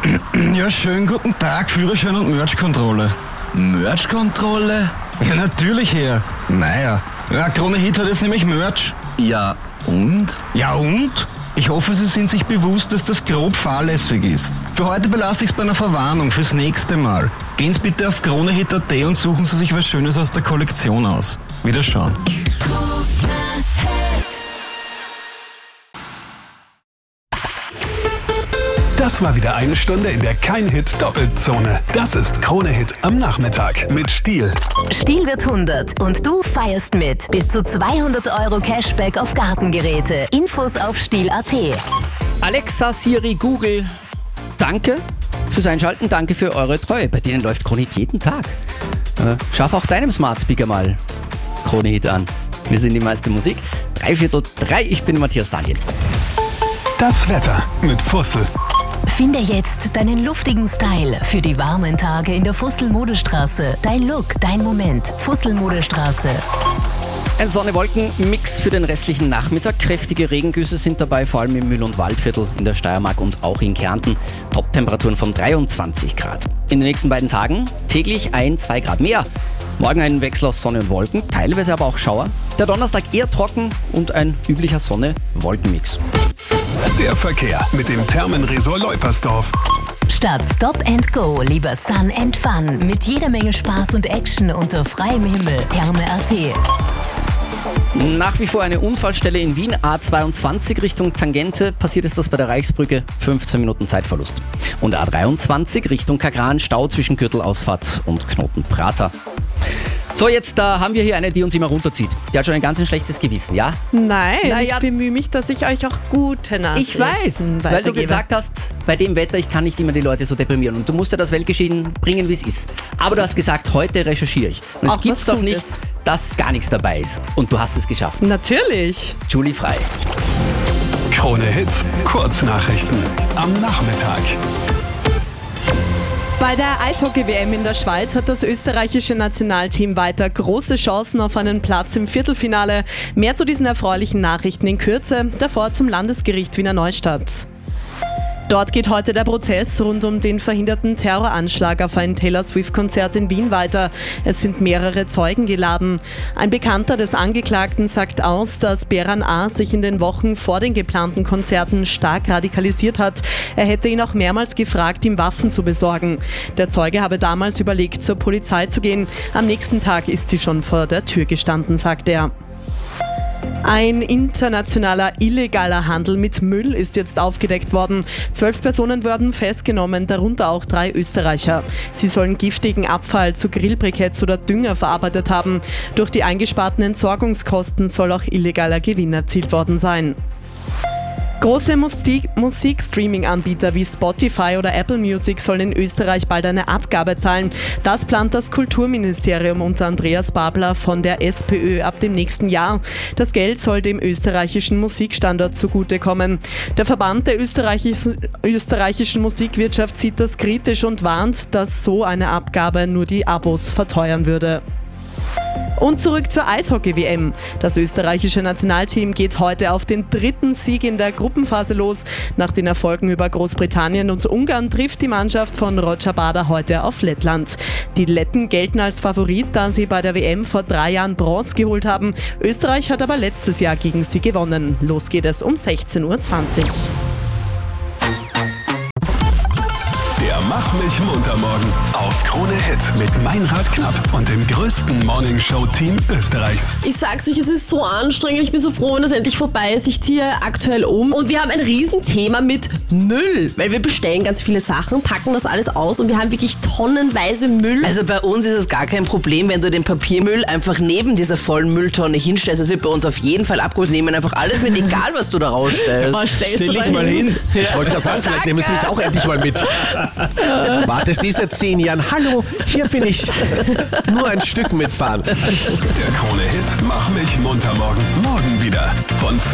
Ja, schönen guten Tag, Führerschein und Merch-Kontrolle. Merch-Kontrolle? Ja, natürlich, Herr. Naja, Krone Hit hat jetzt nämlich Merch. Ja, und? Ja, und? Ich hoffe, Sie sind sich bewusst, dass das grob fahrlässig ist. Für heute belasse ich es bei einer Verwarnung fürs nächste Mal. Gehen Sie bitte auf kronehit.at und suchen Sie sich was Schönes aus der Kollektion aus. Wiederschauen. Das war wieder eine Stunde in der Kein-Hit-Doppelzone. Das ist Krone-Hit am Nachmittag mit Stiel. Stiel wird 100 und du feierst mit. Bis zu 200 € Cashback auf Gartengeräte. Infos auf Stiel.at. Alexa, Siri, Google, danke fürs Einschalten, danke für eure Treue. Bei denen läuft Krone Hit jeden Tag. Schaff auch deinem Smart Speaker mal Krone Hit an. Wir sind die meiste Musik. 3:43, ich bin Matthias Daniel. Das Wetter mit Fussel. Finde jetzt deinen luftigen Style für die warmen Tage in der Fussel-Modestraße. Dein Look, dein Moment. Fussel-Modestraße. Ein Sonne-Wolken-Mix für den restlichen Nachmittag. Kräftige Regengüsse sind dabei, vor allem im Mühl- und Waldviertel in der Steiermark und auch in Kärnten. Top-Temperaturen von 23 Grad. In den nächsten beiden Tagen täglich 1-2 Grad mehr. Morgen ein Wechsel aus Sonne und Wolken, teilweise aber auch Schauer. Der Donnerstag eher trocken und ein üblicher Sonne-Wolken-Mix. Der Verkehr mit dem Thermenresort Leupersdorf. Statt Stop and Go, lieber Sun and Fun. Mit jeder Menge Spaß und Action unter freiem Himmel. Therme.at. Nach wie vor eine Unfallstelle in Wien, A22 Richtung Tangente. Passiert ist das bei der Reichsbrücke, 15 Minuten Zeitverlust. Und A23 Richtung Kagran, Stau zwischen Gürtelausfahrt und Knoten-Prater. So, jetzt haben wir hier eine, die uns immer runterzieht. Die hat schon ein ganz ein schlechtes Gewissen, ja? Nein, Naja, ich bemühe mich, dass ich euch auch gute Nachrichten Ich weiß, weil du gesagt hast, bei dem Wetter, ich kann nicht immer die Leute so deprimieren. Und du musst ja das Weltgeschehen bringen, wie es ist. Aber du hast gesagt, heute recherchiere ich. Und es Auch gibt's was doch nicht, Gutes. dass gar nichts dabei ist. Und du hast es geschafft. Natürlich. Julie Frei. Krone-Hit Kurznachrichten am Nachmittag. Bei der Eishockey-WM in der Schweiz hat das österreichische Nationalteam weiter große Chancen auf einen Platz im Viertelfinale. Mehr zu diesen erfreulichen Nachrichten in Kürze, davor zum Landesgericht Wiener Neustadt. Dort geht heute der Prozess rund um den verhinderten Terroranschlag auf ein Taylor Swift-Konzert in Wien weiter. Es sind mehrere Zeugen geladen. Ein Bekannter des Angeklagten sagt aus, dass Beran A. sich in den Wochen vor den geplanten Konzerten stark radikalisiert hat. Er hätte ihn auch mehrmals gefragt, ihm Waffen zu besorgen. Der Zeuge habe damals überlegt, zur Polizei zu gehen. Am nächsten Tag ist sie schon vor der Tür gestanden, sagt er. Ein internationaler illegaler Handel mit Müll ist jetzt aufgedeckt worden. 12 Personen wurden festgenommen, darunter auch 3 Österreicher. Sie sollen giftigen Abfall zu Grillbriketts oder Dünger verarbeitet haben. Durch die eingesparten Entsorgungskosten soll auch illegaler Gewinn erzielt worden sein. Große Musikstreaming-Anbieter wie Spotify oder Apple Music sollen in Österreich bald eine Abgabe zahlen. Das plant das Kulturministerium unter Andreas Babler von der SPÖ ab dem nächsten Jahr. Das Geld soll dem österreichischen Musikstandort zugutekommen. Der Verband der österreichischen Musikwirtschaft sieht das kritisch und warnt, dass so eine Abgabe nur die Abos verteuern würde. Und zurück zur Eishockey-WM. Das österreichische Nationalteam geht heute auf den 3. Sieg in der Gruppenphase los. Nach den Erfolgen über Großbritannien und Ungarn trifft die Mannschaft von Roger Bader heute auf Lettland. Die Letten gelten als Favorit, da sie bei der WM vor 3 Jahren Bronze geholt haben. Österreich hat aber letztes Jahr gegen sie gewonnen. Los geht es um 16:20 Uhr. Mach mich munter morgen auf Krone-Hit mit Meinrad Knapp und dem größten Morningshow-Team Österreichs. Ich sag's euch, es ist so anstrengend. Ich bin so froh, wenn das endlich vorbei ist. Ich ziehe aktuell um und wir haben ein Riesenthema mit Müll, weil wir bestellen ganz viele Sachen, packen das alles aus und wir haben wirklich tonnenweise Müll. Also bei uns ist es gar kein Problem, wenn du den Papiermüll einfach neben dieser vollen Mülltonne hinstellst. Das wird bei uns auf jeden Fall abgeholt. Nehmen einfach alles mit, egal was du da rausstellst. Stell dich mal hin. Ich wollte gerade sagen, vielleicht nehmen Sie mich auch endlich mal mit. Wartest diese 10 Jahren. Hallo, hier bin ich. Nur ein Stück mitfahren. Der Krone-Hit Mach mich munter morgen. Morgen wieder von